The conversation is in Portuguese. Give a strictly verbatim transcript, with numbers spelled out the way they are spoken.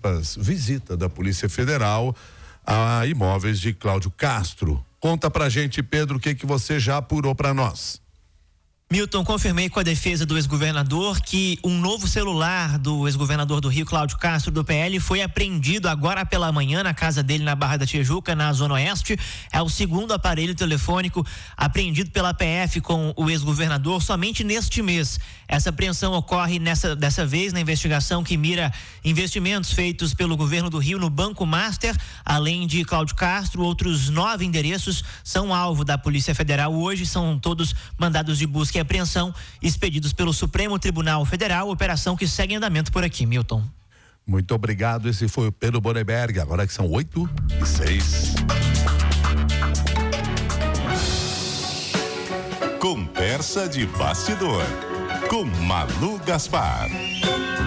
aspas, visita da Polícia Federal a imóveis de Cláudio Castro. Conta pra gente, Pedro, o que que você já apurou pra nós. Milton, confirmei com a defesa do ex-governador que um novo celular do ex-governador do Rio, Cláudio Castro, do P L, foi apreendido agora pela manhã na casa dele na Barra da Tijuca, na Zona Oeste. É o segundo aparelho telefônico apreendido pela P F com o ex-governador somente neste mês. Essa apreensão ocorre nessa, dessa vez na investigação que mira investimentos feitos pelo governo do Rio no Banco Master. Além de Cláudio Castro, outros nove endereços são alvo da Polícia Federal. Hoje são todos mandados de busca e apreensão expedidos pelo Supremo Tribunal Federal, operação que segue em andamento por aqui, Milton. Muito obrigado, esse foi o Pedro Boneberg, agora que são oito e seis. Conversa de bastidor, com Malu Gaspar.